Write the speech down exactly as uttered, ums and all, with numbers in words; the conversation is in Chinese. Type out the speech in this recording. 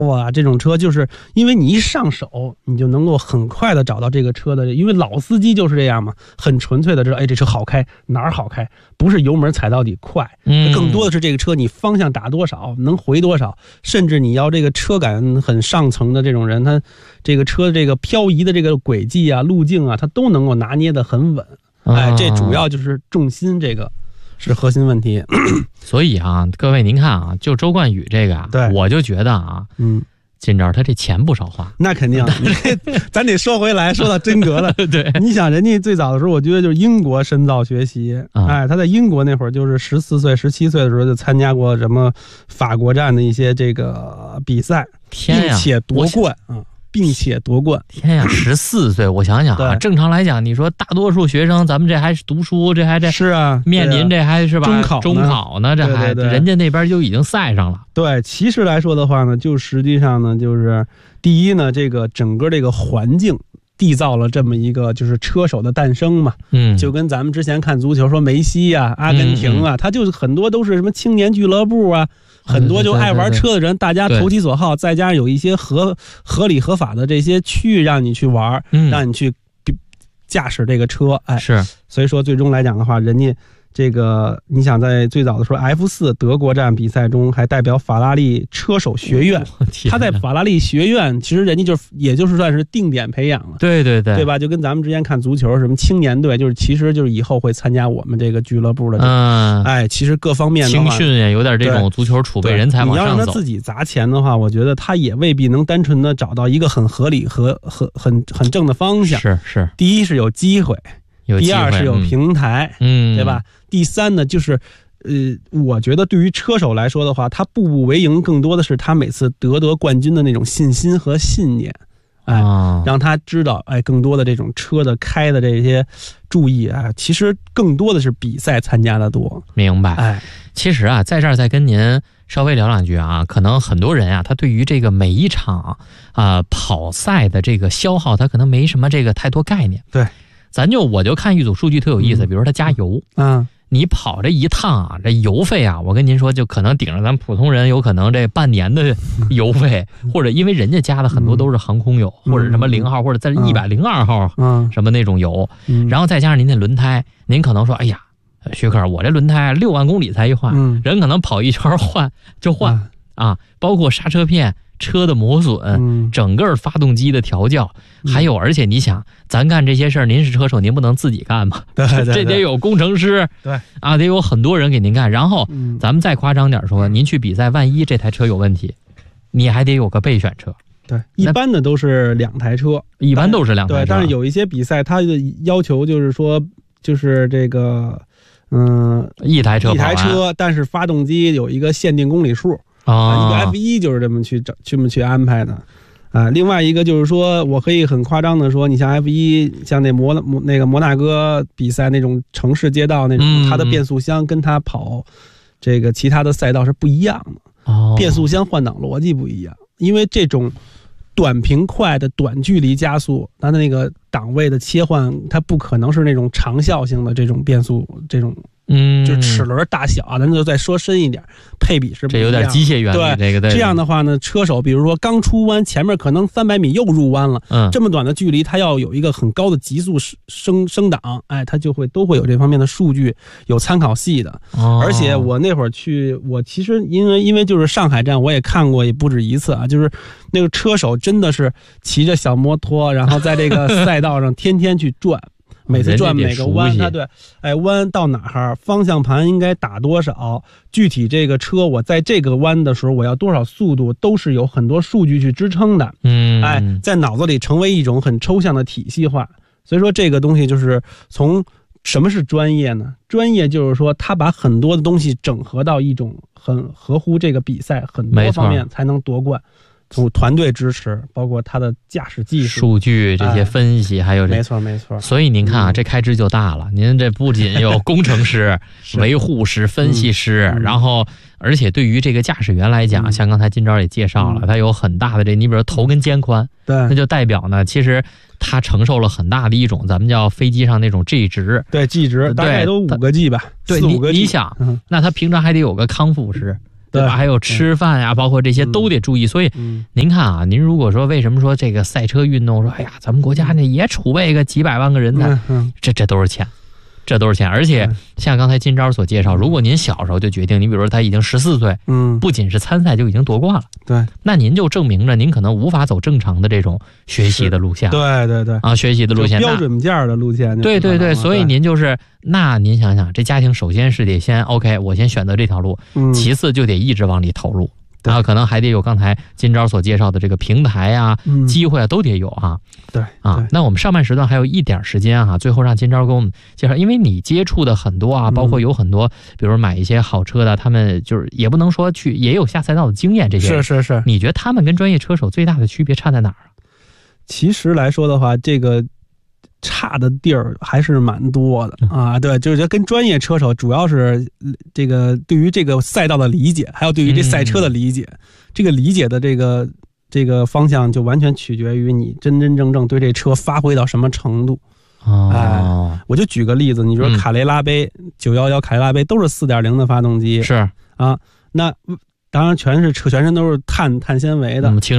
哇，这种车就是因为你一上手，你就能够很快的找到这个车的，因为老司机就是这样嘛，很纯粹的知道，哎，这车好开，哪儿好开，不是油门踩到底快，嗯，更多的是这个车你方向打多少，能回多少，甚至你要这个车感很上层的这种人，他这个车这个漂移的这个轨迹啊、路径啊，他都能够拿捏得很稳。哎，这主要就是重心这个。是核心问题。 所以啊，各位您看啊，就周冠宇这个啊， 对， 我就觉得啊，嗯，今朝他这钱不少花。 那肯定，咱得说回来，说到真格了。 对， 你想人家最早的时候，我觉得就是英国深造学习，嗯、哎，他在英国那会儿就是十四岁、十七岁的时候就参加过什么法国站的一些这个比赛， 天呀， 并且夺冠啊。并且夺冠， 天呀！十四岁，我想想啊，正常来讲，你说大多数学生，咱们这还是读书，这还这是啊， 面临这还是吧？ 中考中考呢，这还对对对人家那边就已经赛上了。 对，其实来说的话呢，就实际上呢，就是第一呢，这个整个这个环境缔造了这么一个就是车手的诞生嘛，嗯，就跟咱们之前看足球说梅西啊、阿根廷啊，他、嗯嗯、就是很多都是什么青年俱乐部啊。很多就爱玩车的人，大家投其所好，再加上有一些合合理合法的这些区域让你去玩，嗯、让你去驾驶这个车，哎，是，所以说最终来讲的话，人家这个你想在最早的时候 F 四 德国站比赛中还代表法拉利车手学院，他在法拉利学院其实人家就也就是算是定点培养了， 对对对， 对吧？就跟咱们之前看足球什么青年队，就是其实就是以后会参加我们这个俱乐部的，嗯，哎，其实各方面的青训也有点这种足球储备人才往上走。 你要让他自己砸钱的话，我觉得他也未必能单纯的找到一个很合理和很很很正的方向。 是是， 第一是有机会。第二是有平台，嗯，对吧？第三呢，就是，呃，我觉得对于车手来说的话，他步步为营，更多的是他每次得得冠军的那种信心和信念，哎，哦、让他知道，哎，更多的这种车的开的这些注意啊，其实更多的是比赛参加的多。 明白，哎，其实啊，在这儿再跟您稍微聊两句啊，可能很多人啊，他对于这个每一场啊、呃、跑赛的这个消耗，他可能没什么这个太多概念， 对。 咱就我就看一组数据特有意思，比如说他加油，嗯，你跑这一趟啊，这油费啊，我跟您说就可能顶着咱普通人有可能这半年的油费，或者因为人家加的很多都是航空油，或者什么零号或者在一百零二号，嗯，什么那种油，然后再加上您那轮胎，您可能说，哎呀，徐克，我这轮胎六万公里才一换，人可能跑一圈换就换啊，包括刹车片。车的磨损、嗯，整个发动机的调教，嗯、还有，而且你想，咱干这些事儿，您是车手，您不能自己干嘛？ 对对对， 这得有工程师， 对啊，得有很多人给您干。然后，嗯、咱们再夸张点说，您去比赛，万一这台车有问题，你还得有个备选车。 对，一般的都是两台车， 一般都是两台车。 对，但是有一些比赛，它的要求就是说，就是这个，嗯， 一台车， 一台车，但是发动机有一个限定公里数。啊，一个 F 一 就是这么去找这么去安排的，啊，另外一个就是说，我可以很夸张的说，你像 F 一，像那摩那个摩纳哥比赛那种城市街道那种，嗯、它的变速箱跟它跑这个其他的赛道是不一样的，哦、变速箱换挡逻辑不一样，因为这种短平快的短距离加速，它的那个档位的切换，它不可能是那种长效性的这种变速这种。嗯，就齿轮大小啊，咱就再说深一点，配比是不一样， 这有点机械原理。 对， 这个对。 这样的话呢，车手比如说刚出弯，前面可能三百米又入弯了，嗯，这么短的距离，他要有一个很高的极速升升档，哎，他就会都会有这方面的数据，有参考系的。哦。而且我那会儿去，我其实因为因为就是上海站，我也看过也不止一次啊，就是那个车手真的是骑着小摩托，然后在这个赛道上天天去转。每次转每个弯，它对，哎，弯到哪儿，方向盘应该打多少，具体这个车我在这个弯的时候我要多少速度，都是有很多数据去支撑的。嗯，哎，在脑子里成为一种很抽象的体系化。所以说这个东西就是从什么是专业呢？专业就是说他把很多的东西整合到一种很合乎这个比赛很多方面才能夺冠。从团队支持，包括他的驾驶技术、 数据这些分析，哎、还有这没错没错。 所以您看啊，嗯、这开支就大了。您这不仅有工程师、维护师、分析师，嗯、然后而且对于这个驾驶员来讲，嗯、像刚才今朝也介绍了，嗯、他有很大的这，你比如头跟肩宽，对，那就代表呢，其实他承受了很大的一种咱们叫飞机上那种 G 值， 对 G 值大概都五个 G 吧， 对， 四五个 G。 你想，嗯、那他平常还得有个康复师。 对吧？还有吃饭呀，包括这些都得注意。所以您看啊，您如果说为什么说这个赛车运动，说哎呀，咱们国家呢也储备个几百万个人才，这这都是钱。这都是钱，而且像刚才金钊所介绍，如果您小时候就决定，你比如说他已经十四岁，嗯，不仅是参赛就已经夺冠了， 对， 那您就证明着您可能无法走正常的这种学习的路线， 对对对， 啊，学习的路线， 标准件的路线， 对对对，所以您就是，那您想想，这家庭首先是得先 OK， 我先选择这条路，嗯，其次就得一直往里投入。然后可能还得有刚才金钊所介绍的这个平台啊、嗯、机会啊，都得有啊。 对啊，那我们上半时段还有一点时间哈、啊，最后让金钊给我们介绍，因为你接触的很多啊，包括有很多，嗯、比如买一些好车的，他们就是也不能说去，也有下赛道的经验，这些是是是。 你觉得他们跟专业车手最大的区别差在哪儿啊？ 其实来说的话，这个。差的地儿还是蛮多的啊，对，就是跟专业车手主要是这个对于这个赛道的理解，还有对于这赛车的理解，嗯、这个理解的这个这个方向就完全取决于你真真正正对这车发挥到什么程度。 哦， 哎，我就举个例子，你说卡雷拉杯九一一卡雷拉杯都是 四点零 的发动机， 是啊，那当然全是车全身都是碳碳纤维的。 嗯，